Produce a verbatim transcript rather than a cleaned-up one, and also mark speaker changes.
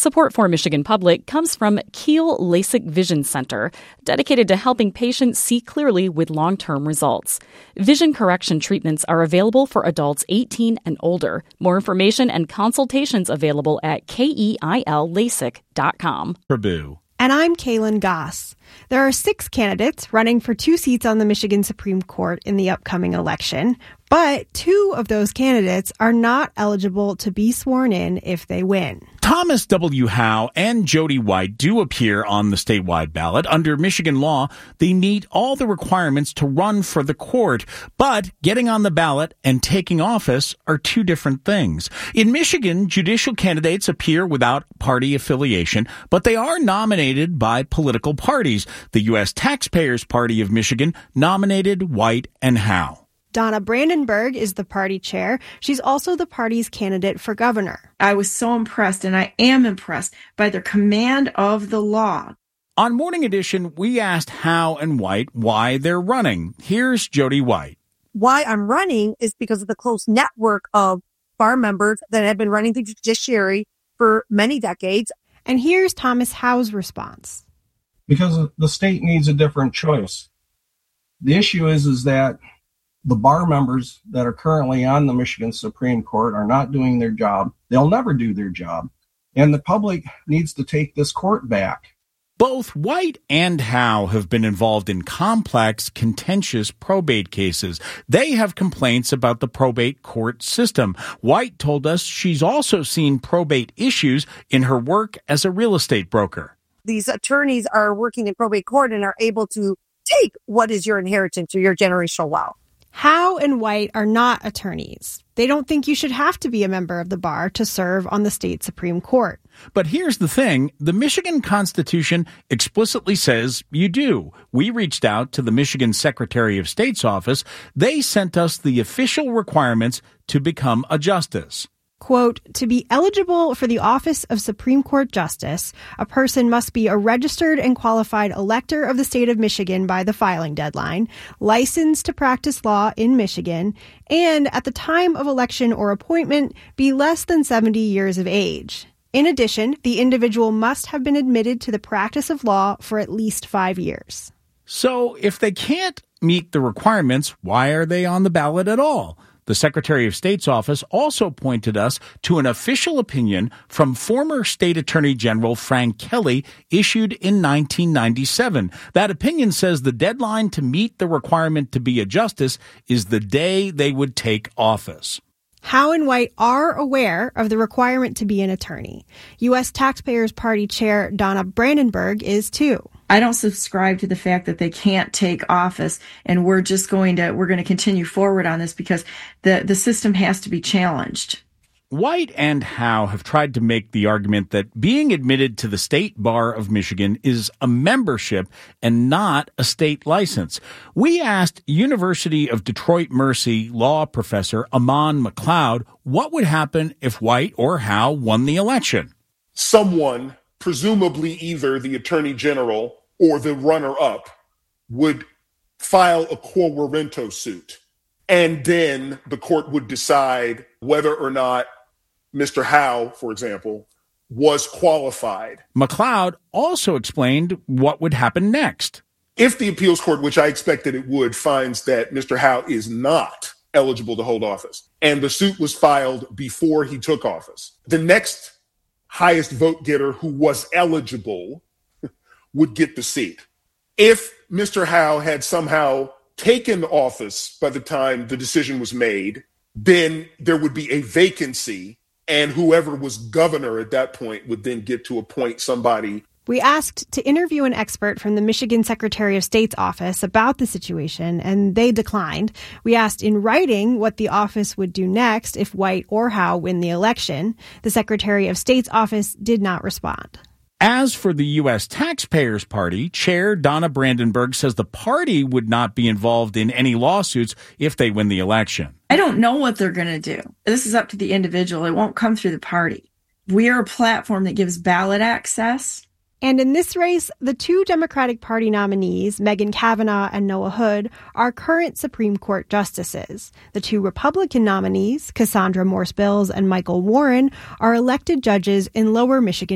Speaker 1: Support for Michigan Public comes from Kiel LASIK Vision Center, dedicated to helping patients see clearly with long-term results. Vision correction treatments are available for adults eighteen and older. More information and consultations available at keil lasik dot com.
Speaker 2: Prabhu.
Speaker 3: And I'm Kaylin Goss. There are six candidates running for two seats on the Michigan Supreme Court in the upcoming election, but two of those candidates are not eligible to be sworn in if they win.
Speaker 2: Thomas W. Howe and Jody White do appear on the statewide ballot. Under Michigan law, they meet all the requirements to run for the court, but getting on the ballot and taking office are two different things. In Michigan, judicial candidates appear without party affiliation, but they are nominated by political parties. The U S Taxpayers Party of Michigan nominated White and Howe.
Speaker 3: Donna Brandenburg is the party chair. She's also the party's candidate for governor.
Speaker 4: I was so impressed, and I am impressed, by their command of the law.
Speaker 2: On Morning Edition, we asked Howe and White why they're running. Here's Jody White.
Speaker 5: Why I'm running is because of the close network of bar members that have been running the judiciary for many decades.
Speaker 3: And here's Thomas Howe's response.
Speaker 6: Because the state needs a different choice. The issue is, is that the bar members that are currently on the Michigan Supreme Court are not doing their job. They'll never do their job. And the public needs to take this court back.
Speaker 2: Both White and Howe have been involved in complex, contentious probate cases. They have complaints about the probate court system. White told us she's also seen probate issues in her work as a real estate broker.
Speaker 5: These attorneys are working in probate court and are able to take what is your inheritance or your generational wealth.
Speaker 3: Howe and White are not attorneys. They don't think you should have to be a member of the bar to serve on the state Supreme Court.
Speaker 2: But here's the thing. The Michigan Constitution explicitly says you do. We reached out to the Michigan Secretary of State's office. They sent us the official requirements to become a justice.
Speaker 3: Quote, to be eligible for the office of Supreme Court Justice, a person must be a registered and qualified elector of the state of Michigan by the filing deadline, licensed to practice law in Michigan, and at the time of election or appointment, be less than seventy years of age. In addition, the individual must have been admitted to the practice of law for at least five years.
Speaker 2: So if they can't meet the requirements, why are they on the ballot at all? The Secretary of State's office also pointed us to an official opinion from former State Attorney General Frank Kelly issued in nineteen ninety-seven. That opinion says the deadline to meet the requirement to be a justice is the day they would take office.
Speaker 3: Howe and White are aware of the requirement to be an attorney. U S Taxpayers Party Chair Donna Brandenburg is too.
Speaker 4: I don't subscribe to the fact that they can't take office, and we're just going to we're going to continue forward on this because the, the system has to be challenged.
Speaker 2: White and Howe have tried to make the argument that being admitted to the State Bar of Michigan is a membership and not a state license. We asked University of Detroit Mercy law professor Aman McLeod what would happen if White or Howe won the election.
Speaker 7: Someone, presumably either the attorney general or the runner-up, would file a quo warranto suit. And then the court would decide whether or not Mister Howe, for example, was qualified.
Speaker 2: McLeod also explained what would happen next.
Speaker 7: If the appeals court, which I expected it would, finds that Mister Howe is not eligible to hold office, and the suit was filed before he took office, the next highest vote getter who was eligible would get the seat. If Mister Howe had somehow taken office by the time the decision was made, then there would be a vacancy, and whoever was governor at that point would then get to appoint somebody.
Speaker 3: We asked to interview an expert from the Michigan Secretary of State's office about the situation, and they declined. We asked in writing what the office would do next if White or Howe win the election. The Secretary of State's office did not respond.
Speaker 2: As for the U S Taxpayers Party, Chair Donna Brandenburg says the party would not be involved in any lawsuits if they win the election.
Speaker 4: I don't know what they're going to do. This is up to the individual. It won't come through the party. We are a platform that gives ballot access.
Speaker 3: And in this race, the two Democratic Party nominees, Megan Cavanagh and Noah Hood, are current Supreme Court justices. The two Republican nominees, Cassandra Morse-Bills and Michael Warren, are elected judges in Lower Michigan